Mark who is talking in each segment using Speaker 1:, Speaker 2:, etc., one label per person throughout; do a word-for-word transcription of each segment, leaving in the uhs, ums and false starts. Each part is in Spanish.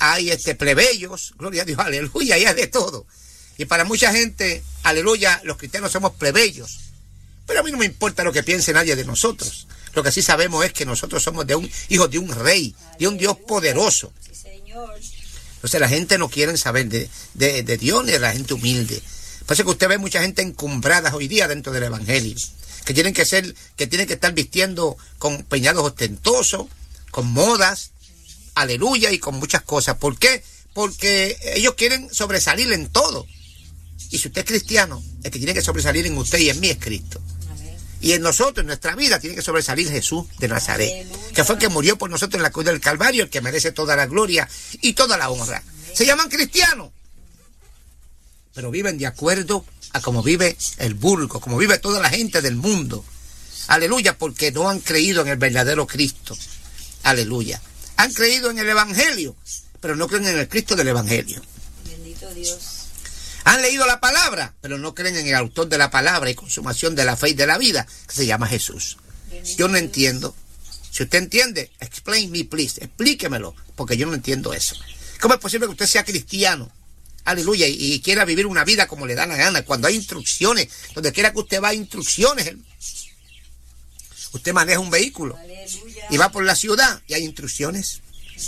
Speaker 1: hay este plebeyos, gloria a Dios, aleluya, y hay de todo. Y para mucha gente, aleluya, los cristianos somos plebeyos. Pero a mí no me importa lo que piense nadie de nosotros. Lo que sí sabemos es que nosotros somos de un hijos de un rey, de un Dios poderoso. Entonces la gente no quiere saber de, de, de Dios ni de la gente humilde. Por eso que usted ve mucha gente encumbrada hoy día dentro del evangelio. Que tienen que ser, que tienen que estar vistiendo con peinados ostentosos, con modas, aleluya, y con muchas cosas. ¿Por qué? Porque ellos quieren sobresalir en todo. Y si usted es cristiano, el que tiene que sobresalir en usted y en mí es Cristo. Amén. Y en nosotros, en nuestra vida, tiene que sobresalir Jesús de Nazaret. Aleluya. Que fue el que murió por nosotros en la cruz del Calvario, el que merece toda la gloria y toda la honra. Amén. Se llaman cristianos, pero viven de acuerdo a como vive el vulgo, como vive toda la gente del mundo. Aleluya, porque no han creído en el verdadero Cristo. Aleluya. Han creído en el evangelio, pero no creen en el Cristo del evangelio.
Speaker 2: Bendito Dios.
Speaker 1: Han leído la palabra, pero no creen en el autor de la palabra y consumación de la fe y de la vida, que se llama Jesús. Bendito yo no Dios. Entiendo. Si usted entiende, explain me, please. Explíquemelo, porque yo no entiendo eso. ¿Cómo es posible que usted sea cristiano? Aleluya, y, y quiera vivir una vida como le da la gana, cuando hay instrucciones, donde quiera que usted va, hay instrucciones. Usted maneja un vehículo. Aleluya. Y va por la ciudad y hay instrucciones.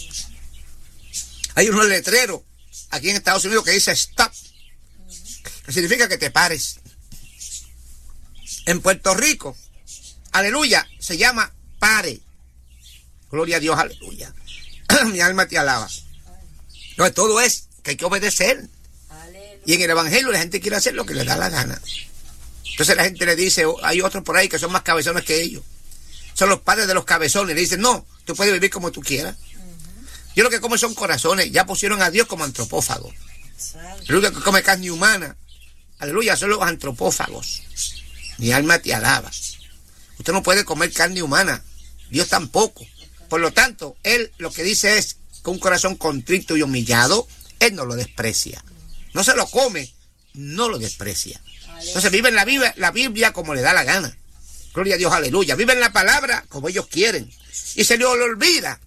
Speaker 1: Hay unos letreros aquí en Estados Unidos que dice stop, que significa que te pares. En Puerto Rico, aleluya, se llama pare. Gloria a Dios, aleluya. Mi alma te alaba. No, todo es que hay que obedecer. Aleluya. Y en el evangelio la gente quiere hacer lo que le da la gana. Entonces la gente le dice, oh, hay otros por ahí que son más cabezones que ellos. Son los padres de los cabezones. Le dicen, no, tú puedes vivir como tú quieras. Uh-huh. Yo lo que como son corazones. Ya pusieron a Dios como antropófago. Lo único que come carne humana, aleluya, son los antropófagos. Mi alma te alaba. Usted no puede comer carne humana, Dios tampoco. Por lo tanto, Él lo que dice es que un corazón contrito y humillado, Él no lo desprecia. No se lo come, no lo desprecia. Entonces viven la Biblia, la Biblia como le da la gana. Gloria a Dios, aleluya. Viven la palabra como ellos quieren. Y se les olvida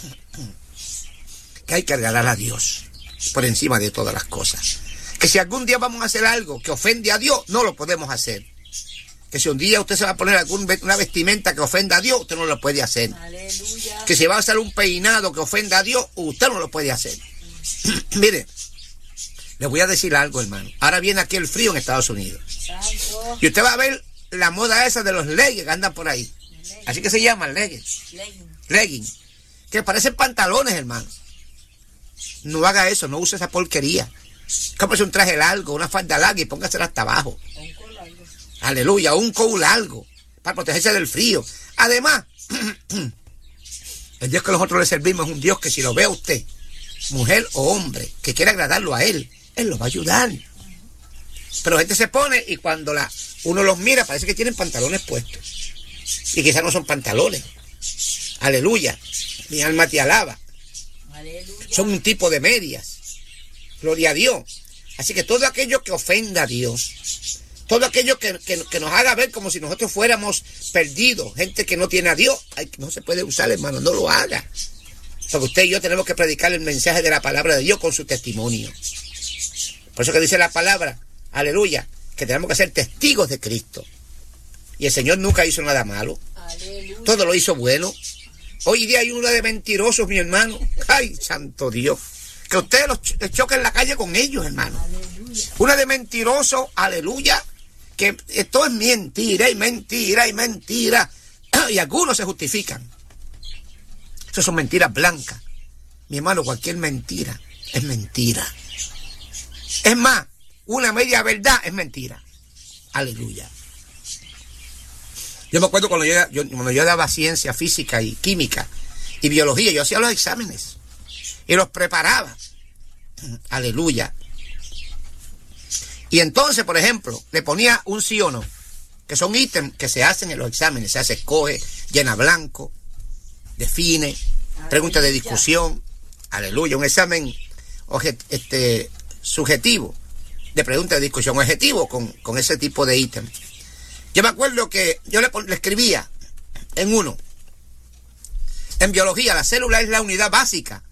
Speaker 1: que hay que agradar a Dios por encima de todas las cosas. Que si algún día vamos a hacer algo que ofende a Dios, no lo podemos hacer. Que si un día usted se va a poner alguna vestimenta que ofenda a Dios, usted no lo puede hacer. Aleluya. Que si va a hacer un peinado que ofenda a Dios, usted no lo puede hacer. Mire, le voy a decir algo, hermano. Ahora viene aquí el frío en Estados Unidos. Santo. Y usted va a ver la moda esa de los leggings que andan por ahí. Legging. Así que se llaman leggings. Leggings. Leggings. Que parecen pantalones, hermano. No haga eso, no use esa porquería. Cómprese un traje largo, una falda larga y póngasela hasta abajo. Un coat largo. Aleluya, un coat largo. Para protegerse del frío. Además, el Dios que nosotros le servimos es un Dios que si lo ve a usted, mujer o hombre, que quiera agradarlo a Él, Él lo va a ayudar. Pero la gente se pone y cuando la, uno los mira parece que tienen pantalones puestos. Y quizás no son pantalones. Aleluya. Mi alma te alaba. Aleluya. Son un tipo de medias. Gloria a Dios. Así que todo aquello que ofenda a Dios, todo aquello que, que, que nos haga ver como si nosotros fuéramos perdidos, gente que no tiene a Dios, ay, no se puede usar, hermano, no lo haga. Porque usted y yo tenemos que predicar el mensaje de la palabra de Dios con su testimonio. Por eso que dice la palabra, aleluya, que tenemos que ser testigos de Cristo. Y el Señor nunca hizo nada malo. Aleluya. Todo lo hizo bueno. Hoy día hay una de mentirosos, mi hermano. Ay, santo Dios. Que ustedes los ch- choquen en la calle con ellos, hermano. Aleluya. Una de mentirosos, aleluya, que esto es mentira y mentira y mentira. Y algunos se justifican. Eso son mentiras blancas. Mi hermano, cualquier mentira es mentira. Es más, una media verdad es mentira. Aleluya. Yo me acuerdo cuando yo, yo, cuando yo daba ciencia física y química y biología, yo hacía los exámenes y los preparaba. Aleluya. Y entonces, por ejemplo, le ponía un sí o no, que son ítems que se hacen en los exámenes. Se hace escoge, llena blanco, define, aleluya, pregunta de discusión. Aleluya. Un examen objet, este, subjetivo, de pregunta de discusión objetivo con, con ese tipo de ítems. Yo me acuerdo que yo le, le escribía en uno, en biología, la célula es la unidad básica